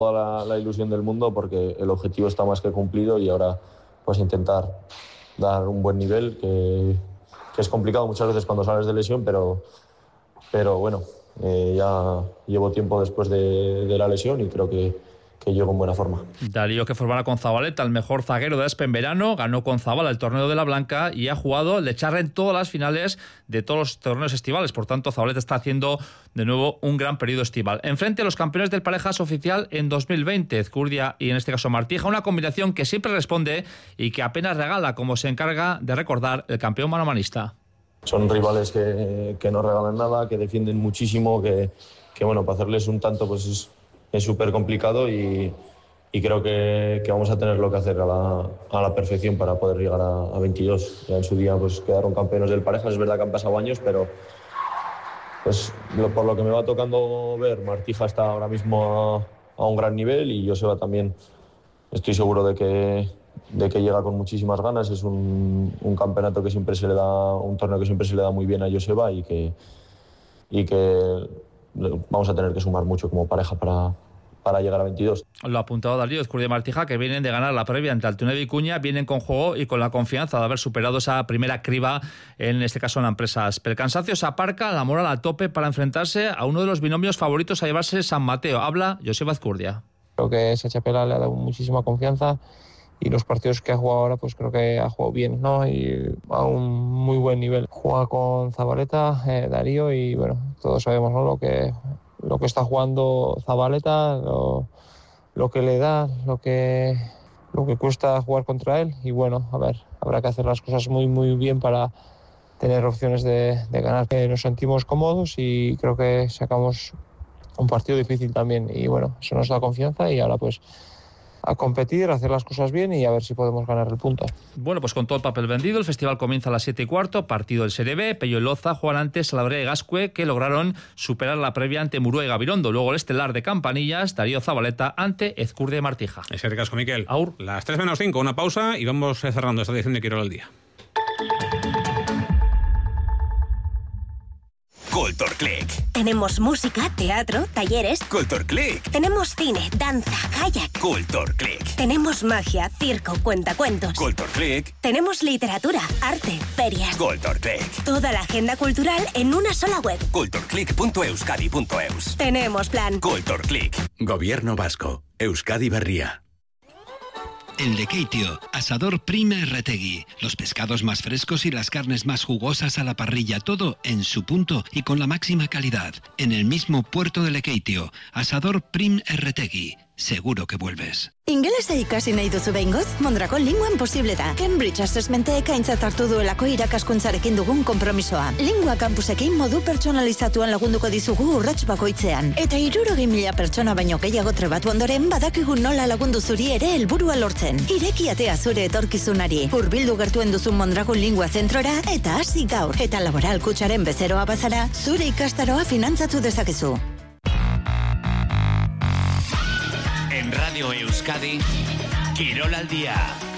toda la ilusión del mundo porque el objetivo está más que cumplido y ahora pues intentar dar un buen nivel, que es complicado muchas veces cuando sales de lesión, pero bueno, ya llevo tiempo después de la lesión y creo que llego en buena forma. Darío, que formará con Zabaleta, el mejor zaguero de Aspe en verano, ganó con Zabala el torneo de la Blanca y ha jugado el de Charra en todas las finales de todos los torneos estivales. Por tanto, Zabaleta está haciendo de nuevo un gran periodo estival. Enfrente a los campeones del parejas oficial en 2020, Ezcurdia y en este caso Martija, una combinación que siempre responde y que apenas regala, como se encarga de recordar el campeón manomanista. Son rivales que no regalan nada, que defienden muchísimo, que bueno, para hacerles un tanto pues es súper complicado y creo que vamos a tener lo que hacer a la perfección para poder llegar a 22. Ya en su día pues quedaron campeones del parejas, es verdad que han pasado años, pero pues por lo que me va tocando ver, Martija está ahora mismo a un gran nivel y Joseba también estoy seguro de que llega con muchísimas ganas. Es un campeonato que siempre se le da, un torneo que siempre se le da muy bien a Joseba y que vamos a tener que sumar mucho como pareja para llegar a 22. Lo ha apuntado Darío, Ezcurdia y Martija, que vienen de ganar la previa ante Altuneda y Vicuña, vienen con juego y con la confianza de haber superado esa primera criba, en este caso en la empresa Aspe. El cansancio se aparca, la moral a tope para enfrentarse a uno de los binomios favoritos a llevarse San Mateo. Habla Joseba Ezcurdia. Creo que esa chapela le ha dado muchísima confianza y los partidos que ha jugado ahora pues creo que ha jugado bien, ¿no? Y a un muy buen nivel. Juega con Zabaleta, Darío y bueno, todos sabemos, ¿no? lo que está jugando Zabaleta, lo que le da, lo que cuesta jugar contra él y bueno, a ver, habrá que hacer las cosas muy muy bien para tener opciones de ganar. Nos sentimos cómodos y creo que sacamos un partido difícil también y bueno, eso nos da confianza y ahora pues a competir, a hacer las cosas bien y a ver si podemos ganar el punto. Bueno, pues con todo el papel vendido, el festival comienza a las 7:15, partido del Serie B. Pello y Loza juegan ante Salabrea y Gascue, que lograron superar la previa ante Murúa y Gabirondo. Luego el estelar de Campanillas, Darío Zabaleta ante Ezcurdia y Martija. Es el casco, Miquel. Aur. Las 3:05, una pausa y vamos cerrando esta edición de Quirol al Día. Culture Click. Tenemos música, teatro, talleres. Culture Click. Tenemos cine, danza, kayak. Culture Click. Tenemos magia, circo, cuentacuentos. Culture Click. Tenemos literatura, arte, ferias. Culture Click. Toda la agenda cultural en una sola web. cultureclick.euskadi.eus. Tenemos plan. Culture Click. Gobierno vasco. Euskadi Berria. El Lekeitio, asador Prime Retegui. Los pescados más frescos y las carnes más jugosas a la parrilla, todo en su punto y con la máxima calidad. En el mismo puerto de Lekeitio, asador Prime Retegui. Seguro que vuelves. Ingelesa ikasi nahi duzu behingoz, Mondragon linguan posible da. Cambridge Assessmentek aintzat hartu duelako irakaskuntzarekin dugun konpromisoa. Lingua campusekin modu pertsonalizatuan lagunduko dizugu urrats bakoitzean. Eta 60.000 pertsona baino gehiago trebatu ondoren badakigu nola lagundu zuri ere helburua lortzen. Ireki atea zure etorkizunari. Hurbildu gertuen duzun Mondragon Lingua zentrora eta hasi gaur. Eta laboral kutsaren bezeroa bazara, zure ikastaroa finantzatu dezakezu. En Radio Euskadi, Quirol al Día.